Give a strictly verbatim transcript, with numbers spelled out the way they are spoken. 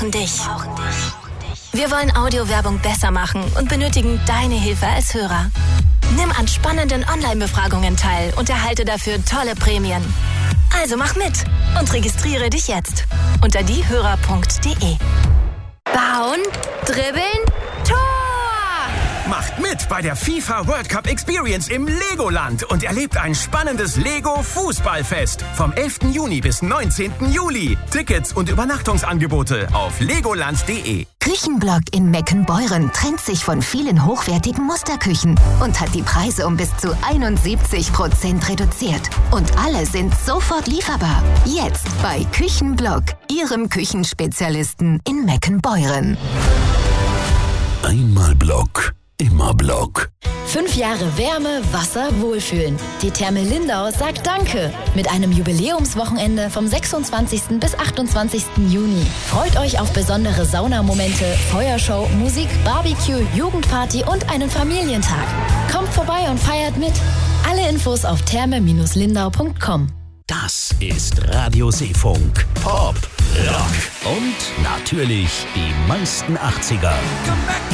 dich. Wir wollen Audiowerbung besser machen und benötigen deine Hilfe als Hörer. Nimm an spannenden Online-Befragungen teil und erhalte dafür tolle Prämien. Also mach mit und registriere dich jetzt unter diehörer punkt de. Bauen, dribbeln, Tor! Macht mit bei der FIFA World Cup Experience im Legoland und erlebt ein spannendes Lego-Fußballfest vom elften Juni bis neunzehnten Juli. Tickets und Übernachtungsangebote auf legoland punkt de. Küchenblock in Meckenbeuren trennt sich von vielen hochwertigen Musterküchen und hat die Preise um bis zu einundsiebzig Prozent reduziert. Und alle sind sofort lieferbar. Jetzt bei Küchenblock, Ihrem Küchenspezialisten in Meckenbeuren. Einmal Block, immer Block. Fünf Jahre Wärme, Wasser, Wohlfühlen. Die Therme Lindau sagt Danke mit einem Jubiläumswochenende vom sechsundzwanzigsten bis achtundzwanzigsten Juni. Freut euch auf besondere Saunamomente, Feuershow, Musik, Barbecue, Jugendparty und einen Familientag. Kommt vorbei und feiert mit. Alle Infos auf therme Bindestrich lindau punkt com. Das ist Radio Seefunk. Pop, Rock und natürlich die meisten achtziger.